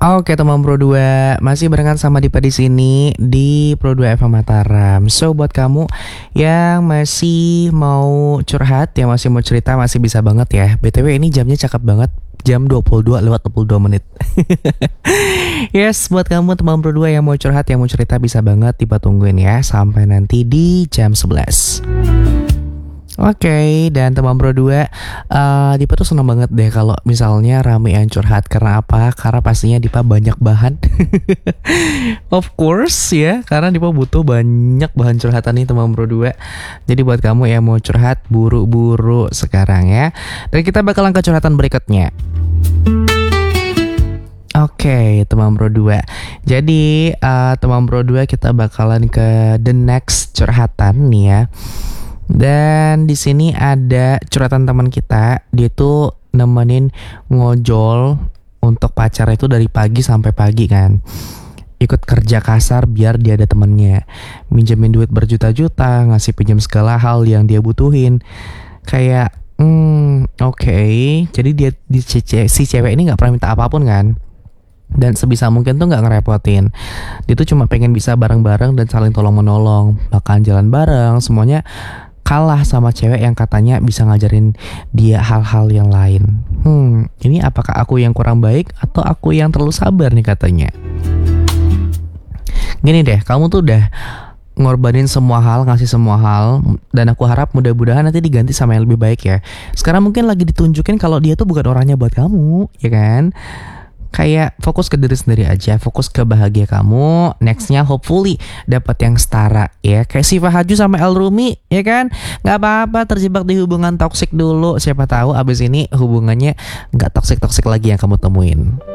Oke teman Pro 2, masih barengan sama Dipa di sini di Pro 2 FM Mataram. So buat kamu yang masih mau curhat, yang masih mau cerita, masih bisa banget ya. BTW ini jamnya cakep banget, jam 22:22. Yes, buat kamu teman Pro 2 yang mau curhat, yang mau cerita, bisa banget Dipa tungguin ya sampai nanti di jam 11. Oke, dan teman Pro 2, Dipa tuh seneng banget deh kalau misalnya rame yang curhat. Karena apa? Karena pastinya Dipa banyak bahan. Of course ya, karena Dipa butuh banyak bahan curhatan nih teman Pro 2. Jadi buat kamu yang mau curhat, buru-buru sekarang ya. Dan kita bakalan ke curhatan berikutnya. Oke, teman Pro 2. Jadi teman Pro 2, kita bakalan ke the next curhatan nih ya. Dan di sini ada curhatan teman kita. Dia tuh nemenin ngojol untuk pacar itu dari pagi sampai pagi kan. Ikut kerja kasar biar dia ada temennya. Minjemin duit berjuta-juta, ngasih pinjam segala hal yang dia butuhin. Kayak oke. Jadi si cewek ini gak pernah minta apapun kan. Dan sebisa mungkin tuh gak ngerepotin. Dia tuh cuma pengen bisa bareng-bareng dan saling tolong-menolong. Makan jalan bareng, semuanya kalah sama cewek yang katanya bisa ngajarin dia hal-hal yang lain. Ini apakah aku yang kurang baik atau aku yang terlalu sabar nih katanya. Gini deh, kamu tuh udah ngorbanin semua hal, ngasih semua hal, dan aku harap mudah-mudahan nanti diganti sama yang lebih baik ya. Sekarang mungkin lagi ditunjukin kalau dia tuh bukan orangnya buat kamu, ya kan? Kayak fokus ke diri sendiri aja, fokus ke bahagia kamu. Nextnya hopefully dapat yang setara ya. Kayak Siva Haju sama El Rumi, ya kan? Gak apa-apa terjebak di hubungan toksik dulu. Siapa tahu abis ini hubungannya gak toksik-toksik lagi yang kamu temuin.